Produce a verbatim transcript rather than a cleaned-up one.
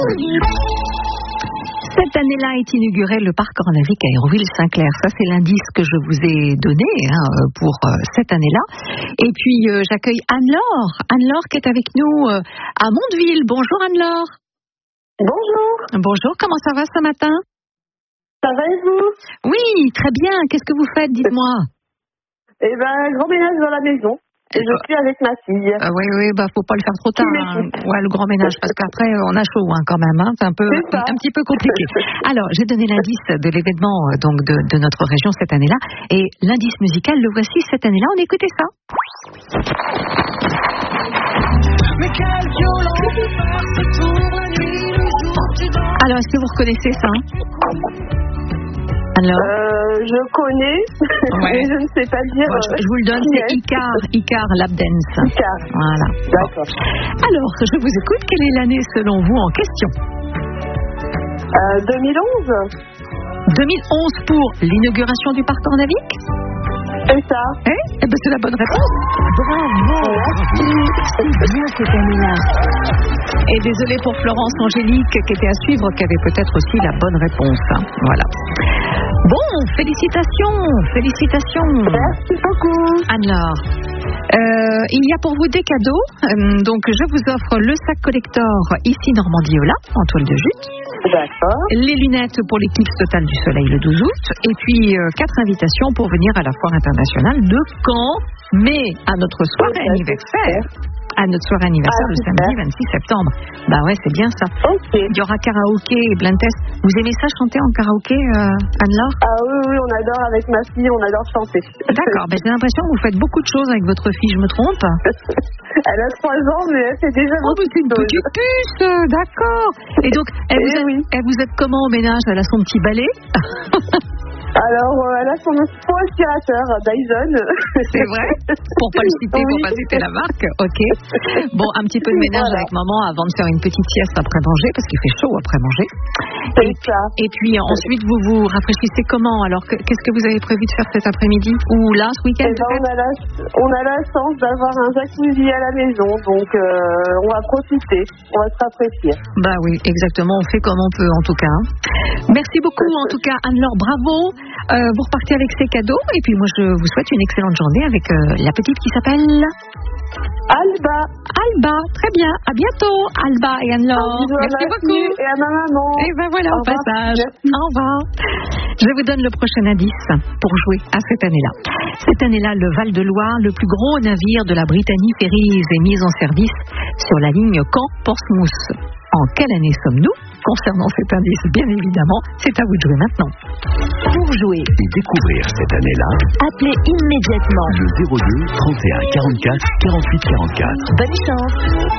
Cette année-là est inauguré le parc Cornavic à Hérouville-Saint-Clair. Ça, c'est l'indice que je vous ai donné hein, pour euh, cette année-là. Et puis, euh, j'accueille Anne-Laure. Anne-Laure qui est avec nous euh, à Mondeville. Bonjour Anne-Laure. Bonjour. Bonjour, comment ça va ce matin? Ça va et vous? Oui, très bien. Qu'est-ce que vous faites? Dites-moi. Eh ben, grand ménage dans la maison. Et je suis avec ma fille. Euh, oui, oui, bah faut pas le faire trop tard. Hein. Ouais, le grand ménage, parce qu'après on a chaud hein, quand même. Hein. C'est un peu, un, un petit peu compliqué. Alors, j'ai donné l'indice de l'événement donc de, de notre région cette année-là, et l'indice musical le voici cette année-là. On écoutait ça. Alors, est-ce que vous reconnaissez ça? Alors euh, je connais, ouais. Mais je ne sais pas dire. Bon, je, je vous le donne, c'est Icar, Icar Lap Dance. Icar. Voilà. D'accord. Bon. Alors, je vous écoute. Quelle est l'année selon vous en question? euh, deux mille onze. deux mille onze pour l'inauguration du parc Cornavic? C'est ça. Eh, eh ben, c'est la bonne réponse. Bravo. C'est bien cette année-là. Et désolé pour Florence Angélique qui était à suivre, qui avait peut-être aussi la bonne réponse. Voilà. Bon, félicitations, félicitations. Merci beaucoup. Alors, euh, il y a pour vous des cadeaux. Euh, donc, je vous offre le sac collector ici Normandie Ola en toile de jute. D'accord. Les lunettes pour l'éclipse totale du soleil le douze août. Et puis, euh, quatre invitations pour venir à la foire internationale de Caen, mais à notre soirée oui, anniversaire. À notre soirée anniversaire ah, le samedi vingt-six septembre. Bah ouais, c'est bien ça. Okay. Il y aura karaoké et blind test. Vous aimez ça chanter en karaoké, euh, Anne-Laure? Ah oui, oui, on adore avec ma fille, on adore chanter. D'accord, ben, j'ai l'impression que vous faites beaucoup de choses avec votre fille, je me trompe? Elle a trois ans, mais elle fait déjà oh, beaucoup c'est une petite puce, d'accord. Et donc, elle, vous, oui. elle vous êtes comment au ménage? Elle a son petit balai? Alors, euh, elle a son faux aspirateur Dyson. C'est vrai? Pour pas le citer, oui. Pour pas citer la marque. Ok. Bon, un petit peu de ménage voilà. Avec maman avant de faire une petite sieste après manger, parce qu'il fait chaud après manger. C'est et, ça. Et puis ensuite, vous vous rafraîchissez comment? Alors, que, qu'est-ce que vous avez prévu de faire cet après-midi? Ou là, ce week-end? Eh ben, on, a la, on a la chance d'avoir un jacuzzi à la maison, donc euh, on va profiter, on va se rafraîchir. Bah oui, exactement. On fait comme on peut, en tout cas. Merci beaucoup, en tout cas, Anne-Laure. Bravo. Euh, vous repartez avec ces cadeaux et puis moi je vous souhaite une excellente journée avec euh, la petite qui s'appelle Alba. Alba, très bien, à bientôt Alba et Anne-Laure. Merci beaucoup. Et à ma maman. Et ben voilà, au, au passage. Merci. Au revoir. Je vous donne le prochain indice pour jouer à cette année-là. Cette année-là, le Val-de-Loire, le plus gros navire de la Brittany Ferries, est mis en service sur la ligne Caen-Portsmouth. En quelle année sommes-nous? Concernant cet indice, bien évidemment, c'est à vous de jouer maintenant. Pour jouer et découvrir cette année-là, appelez immédiatement le zéro deux trente et un quarante-quatre quarante-huit quarante-quatre. Bonne chance!